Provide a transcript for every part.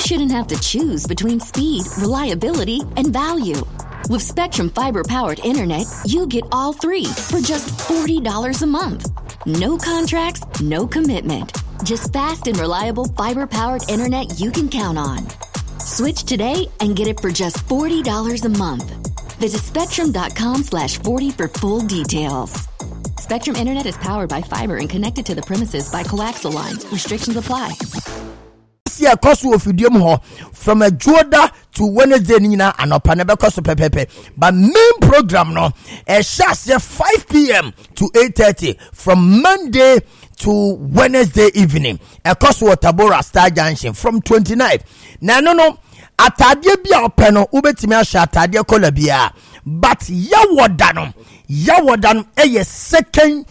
shouldn't have to choose between speed, reliability, and value. With Spectrum Fiber-powered internet, you get all three for just $40 a month. No contracts, no commitment. Just fast and reliable fiber-powered internet you can count on. Switch today and get it for just $40 a month. Visit spectrum.com/40 for full details. Spectrum Internet is powered by fiber and connected to the premises by coaxial lines. Restrictions apply. A cost of from a Joda to Wednesday Nina and Opanebe cost of pepe. But main program no a shas 5 p.m. to 8:30 from Monday to Wednesday evening. A cost of Tabora Star Junction from 29th. No. Atadie bia openo ubetimi ahya atadie kola bia but yawodano eye 2nd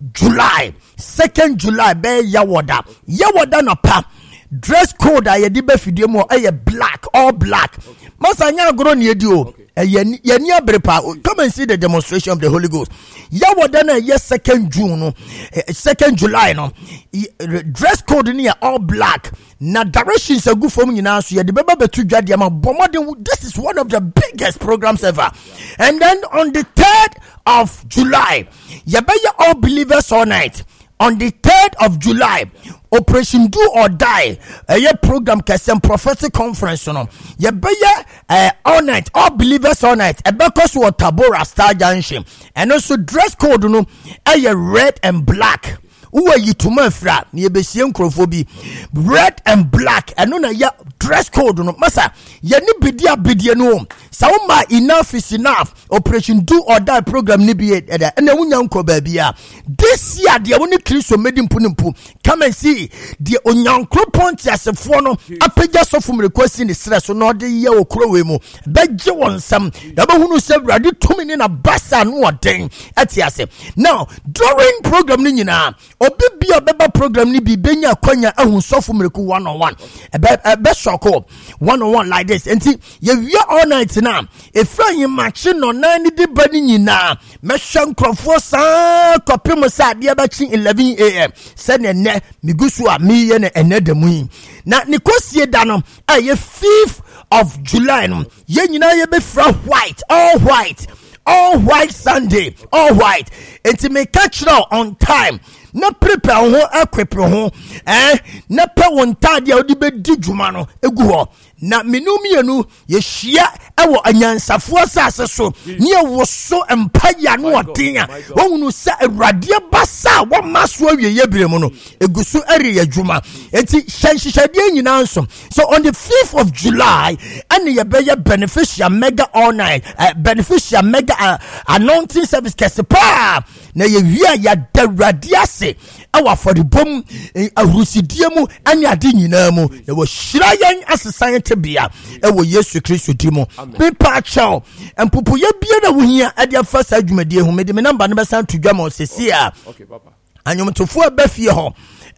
July be yawoda no pa dress code ayedi be fidie mo eye black, all black. Masanya agro ne edi o yeni abrepa. Come and see the demonstration of the Holy Ghost. Yawoda na ye 2nd June no 2nd July no dress code ni all black. Na directions a good for me now, so the beba betu dwadiama bomode. This is one of the biggest programs ever. And then on the 3rd of July, Yabaya All Believers All Night. On the 3rd of July, Operation Do or Die, a program kesem prophetic conference no. Yabaya all night, All Believers All Night. Ebekos wo Tabora Star Junction. And also dress code no red and black. Uwe yituma fra ni ebesie nkrofo red and black eno na ya dress code no masa ye ni bidie no sauma enough is enough. Operation Do or Die program ni bi eda na wunya nko ba bia this year de woni Kristo medi mpu come and see the onyankro point asefo no apagya sofum request ni stress no de ye okrowe mu beje wonsam da ba hunu se brade tumi ni na basa no oden atiase. Now during program ni nyina Obibia beba program ni bi benya kwanya ahun sofu mreku 1-on-1 ebe shoko 1-on-1 like this enti ye all night na efran machine no na ni de bani nyina mehwa nkrofo sa kopim sa de ba chi 11 am se ne migusu a mi ye ne enedemu yi na ni kosie da no aye 5th of July no ye nyina ye be fra white, all white Sunday, all white. Enti me catch now on time. Na prepare ho equip ho na pe won tade a odi be di dwuma no egu ho na menumienu ye hia ewo anyansafo asase so ne ewo so empaya no odin a wonu se awrade basa wo maso awie yebrem no egusu eri adwuma enti hyenhyehyade nyina nso. So on the 5th of July and ye be ye beneficial mega all night beneficial mega anointing service kesepa na ye wi ya dawrade ase awa for the bom ahusidie mu anya ade nyina mu na wo hyira yen asesan tebia ewo Yesu Kristo dimo pepa chao empupu ye bia na wo hia ade afasa adwumadie hu mede me number no besan to dwama osesi a okay papa anyomtofo abafie ho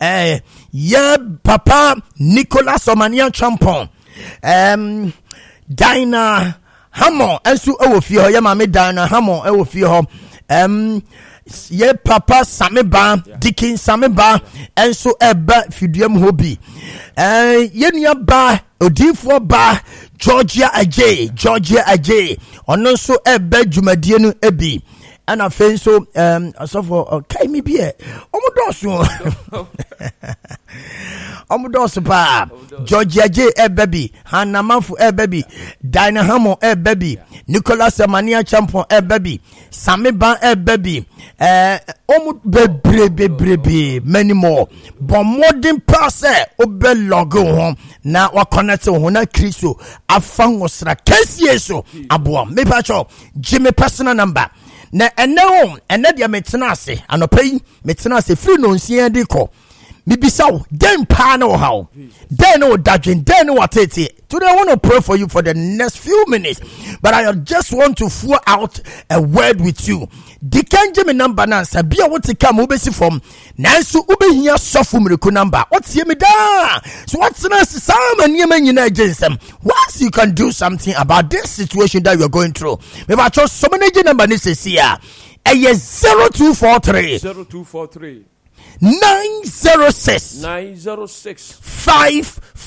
ye papa Nicholas Omania Champon Dina Hamo ensu ewo fie ho ye ma me Dina Hamo ewo fie ho ye papa Sameba Dikin Sameba enso eba fiduam hobi ye nua ba odifo ba Georgia Ajay ono so eba dwumadie no ebi ana fenso asofo kai mi bie omudoso pa Georgia Ajay ebabi Hanamanfu ebabi Dynahamo ebabi Nicholas Mania Champion ebabi Sameba ebabi bebrebe many more but modern person obe logo home na wa connect ho na Kristo afango sra kesi so aboa me pacho Jimmy personal number na ene dia metena ase anopai metena ase free no nsia de ko Mibisao, then panel how, then no dodging, then what it. Today I want to pray for you for the next few minutes, but I just want to throw out a word with you. The Kenjami number now, Sabia what to come ubesi from Nansu ube here sofum reku number. What's me da? So what's the next Simon Yemen against them? Once you can do something about this situation that you're going through. Maybe I chose so many number this is here. A 0243 906 5